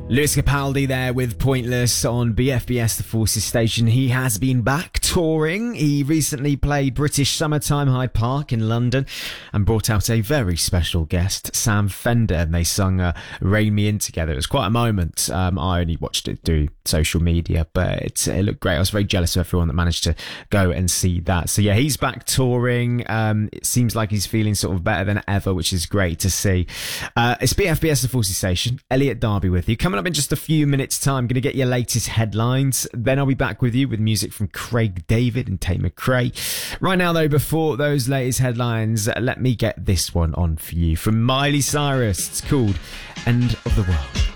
Lewis Capaldi there with Pointless on BFBS The Forces station. He has been back touring. He recently played British Summertime Hyde Park in London and brought out a very special guest, Sam Fender, and they sung Rein Me In together. It was quite a moment. I only watched it through social media, but it looked great. I was very jealous of everyone that managed to go and see that. So yeah, he's back touring. It seems like he's feeling sort of better than ever, which is great to see. It's BFBS The Forces station. Elliot Darby with you. Coming up in just a few minutes' time, I'm going to get your latest headlines. Then I'll be back with you with music from Craig David and Tate McRae. Right now, though, before those latest headlines, let me get this one on for you from Miley Cyrus. It's called End of the World.